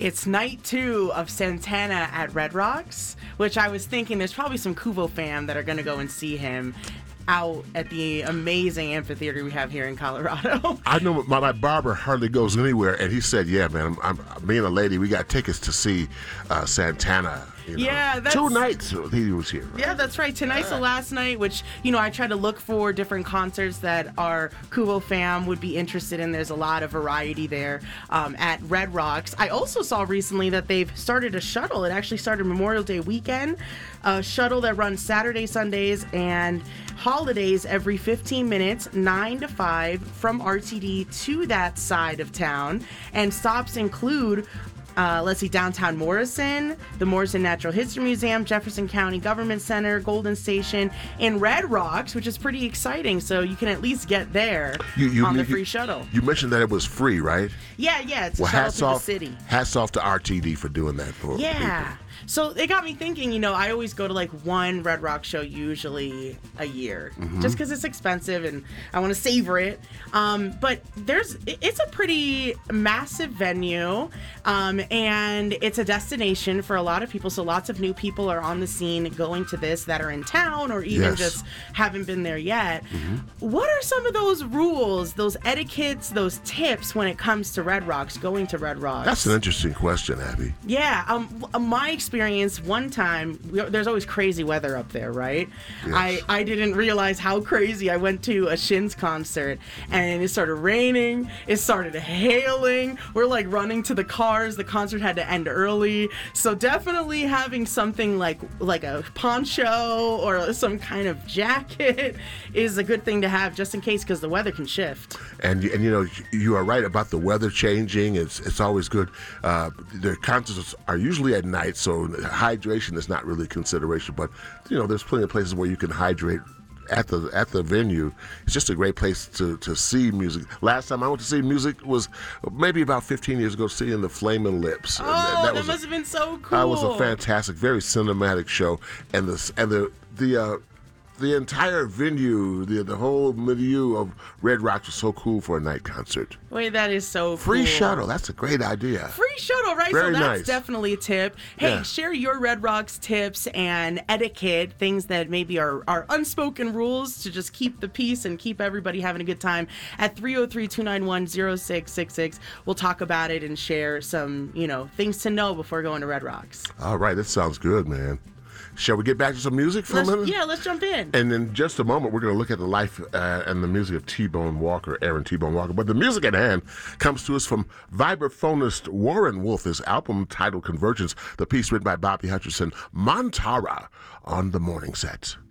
It's night 2 of Santana at Red Rocks, which I was thinking there's probably some Kuvo fam that are going to go and see him out at the amazing amphitheater we have here in Colorado. I know my barber hardly goes anywhere, and he said, yeah, man, me and a lady, we got tickets to see Santana. Yeah, that's 2 nights he was here. Right? Yeah, that's right. Tonight's the last night, which, I try to look for different concerts that our Kuvo fam would be interested in. There's a lot of variety there at Red Rocks. I also saw recently that they've started a shuttle. It actually started Memorial Day weekend. A shuttle that runs Saturday, Sundays, and holidays every 15 minutes, 9 to 5, from RTD to that side of town. And stops include downtown Morrison, the Morrison Natural History Museum, Jefferson County Government Center, Golden Station, and Red Rocks, which is pretty exciting. So you can at least get there on the free shuttle. You mentioned that it was free, right? Yeah, it's a shuttle to the city. Hats off to RTD for doing that for people. So it got me thinking, I always go to like one Red Rock show usually a year, just because it's expensive and I want to savor it. But it's a pretty massive venue, and it's a destination for a lot of people. So lots of new people are on the scene going to this that are in town or even just haven't been there yet. What are some of those rules, those etiquettes, those tips when it comes to Red Rocks, going to Red Rocks? That's an interesting question, Abby. Yeah, my experience one time, there's always crazy weather up there, right? Yes. I didn't realize how crazy. I went to a Shins concert and it started raining, it started hailing, we're like running to the cars, the concert had to end early. So definitely having something like a poncho or some kind of jacket is a good thing to have just in case, because the weather can shift. And you are right about the weather changing. It's always good. The concerts are usually at night, so hydration is not really a consideration. But there's plenty of places where you can hydrate at the venue. It's just a great place to see music. Last time I went to see music was maybe about 15 years ago, seeing the Flamin' Lips. Oh, that must have been so cool. That was a fantastic, very cinematic show, and the entire venue, the whole milieu of Red Rocks was so cool for a night concert. Wait, that is so Free cool. shuttle, that's a great idea. Free shuttle, right? Very so that's nice. Definitely a tip. Hey, share your Red Rocks tips and etiquette, things that maybe are unspoken rules to just keep the peace and keep everybody having a good time at 303-291-0666. We'll talk about it and share some, things to know before going to Red Rocks. All right, that sounds good, man. Shall we get back to some music for a minute? Yeah, let's jump in. And in just a moment, we're going to look at the life and the music of T-Bone Walker, Aaron T-Bone Walker. But the music at hand comes to us from vibraphonist Warren Wolf, his album titled Convergence, the piece written by Bobby Hutcherson, Montara, on the Morning Set.